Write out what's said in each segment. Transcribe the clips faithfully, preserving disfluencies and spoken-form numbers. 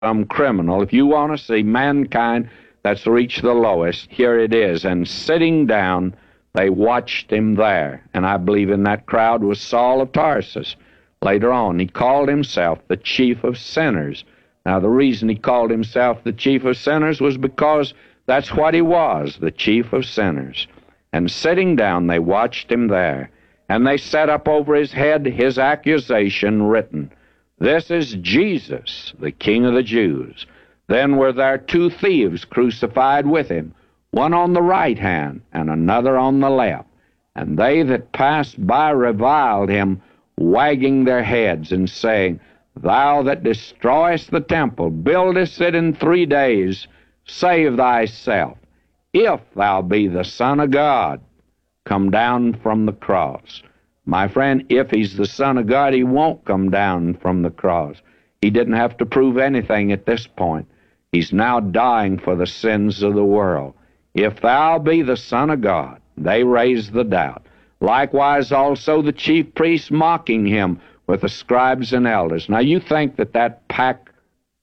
some criminal. If you want to see mankind that's reached the lowest, here it is. And sitting down, they watched him there. And I believe in that crowd was Saul of Tarsus. Later on, he called himself the chief of sinners. Now, the reason he called himself the chief of sinners was because that's what he was, the chief of sinners. And sitting down, they watched him there. And they set up over his head his accusation written, "This is Jesus, the King of the Jews." Then were there two thieves crucified with him, one on the right hand and another on the left. And they that passed by reviled him, wagging their heads and saying, "Thou that destroyest the temple, buildest it in three days, save thyself. If thou be the Son of God, come down from the cross." My friend, if he's the Son of God, he won't come down from the cross. He didn't have to prove anything at this point. He's now dying for the sins of the world. If thou be the Son of God, they raised the doubt. Likewise also the chief priests mocking him with the scribes and elders. Now you think that that pack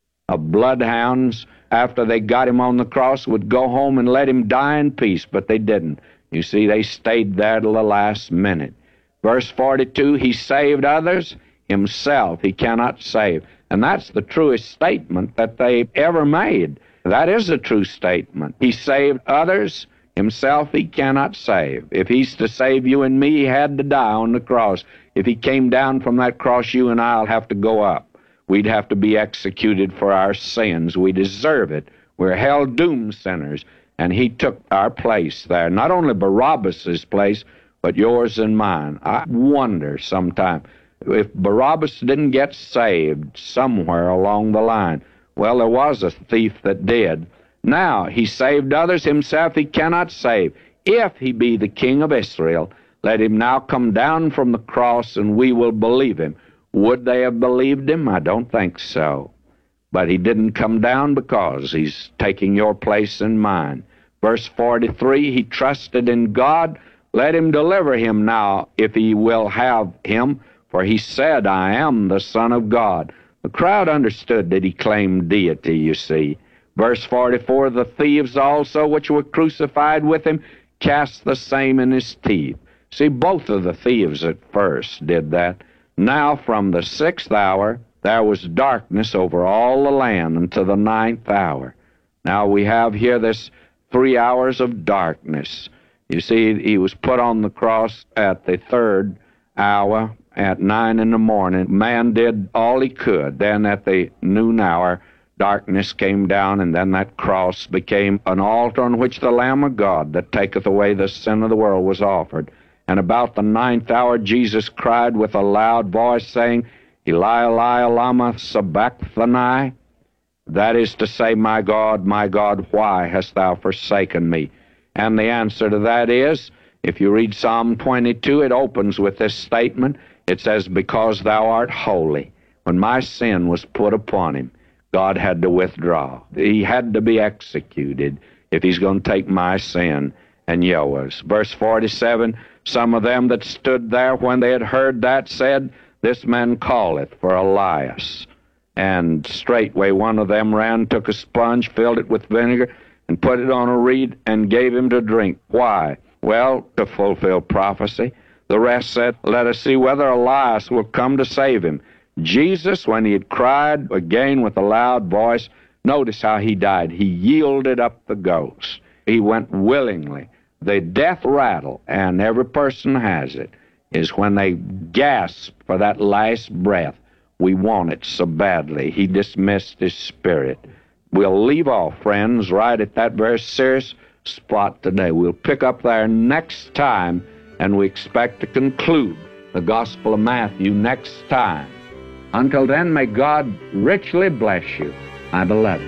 of bloodhounds, after they got him on the cross, would go home and let him die in peace, but they didn't. You see, they stayed there till the last minute. Verse forty-two, he saved others, himself he cannot save. And that's the truest statement that they ever made. That is a true statement. He saved others, himself he cannot save. If he's to save you and me, he had to die on the cross. If he came down from that cross, you and I'll have to go up. We'd have to be executed for our sins. We deserve it. We're hell-doomed sinners. And he took our place there. Not only Barabbas's place, but yours and mine. I wonder sometime if Barabbas didn't get saved somewhere along the line. Well, there was a thief that did. Now, he saved others, himself he cannot save. If he be the King of Israel, let him now come down from the cross, and we will believe him. Would they have believed him? I don't think so. But he didn't come down because he's taking your place and mine. Verse forty-three, he trusted in God. Let him deliver him now, if he will have him, for he said, I am the Son of God. The crowd understood that he claimed deity, you see. Verse forty-four, the thieves also which were crucified with him cast the same in his teeth. See, both of the thieves at first did that. Now from the sixth hour there was darkness over all the land until the ninth hour. Now we have here this three hours of darkness. You see, he was put on the cross at the third hour at nine in the morning. Man did all he could. Then at the noon hour, darkness came down, and then that cross became an altar on which the Lamb of God that taketh away the sin of the world was offered. And about the ninth hour, Jesus cried with a loud voice, saying, Eli, Eli, lama sabachthani? That is to say, My God, my God, why hast thou forsaken me? And the answer to that is, if you read Psalm twenty-two, it opens with this statement. It says, Because thou art holy. When my sin was put upon him, God had to withdraw. He had to be executed if he's going to take my sin and yours. Verse forty-seven, some of them that stood there when they had heard that said, This man calleth for Elias. And straightway one of them ran, took a sponge, filled it with vinegar, and put it on a reed, and gave him to drink. Why? Well, to fulfill prophecy. The rest said, Let us see whether Elias will come to save him. Jesus, when he had cried again with a loud voice, notice how he died. He yielded up the ghost. He went willingly. The death rattle, and every person has it, is when they gasp for that last breath. We want it so badly. He dismissed his spirit. We'll leave off, friends, right at that very serious spot today. We'll pick up there next time, and we expect to conclude the Gospel of Matthew next time. Until then, may God richly bless you, my beloved.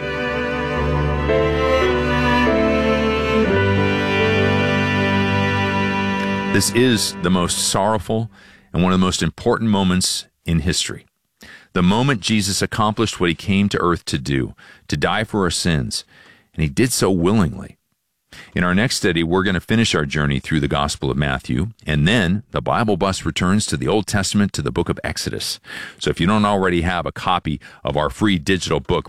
This is the most sorrowful and one of the most important moments in history. The moment Jesus accomplished what he came to earth to do, to die for our sins, and he did so willingly. In our next study, we're going to finish our journey through the Gospel of Matthew, and then the Bible bus returns to the Old Testament, to the book of Exodus. So if you don't already have a copy of our free digital book,